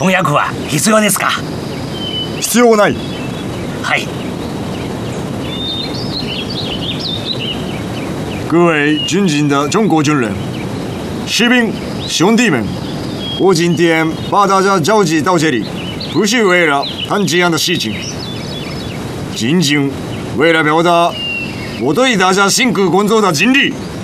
翻訳は必要ですか？ 必要ない。 はい。 各位尊敬的中国军人、士兵、兄弟们，我今天把大家召集到这里，不是为了谈这样的事情，仅仅为了表达我对大家辛苦工作的敬意。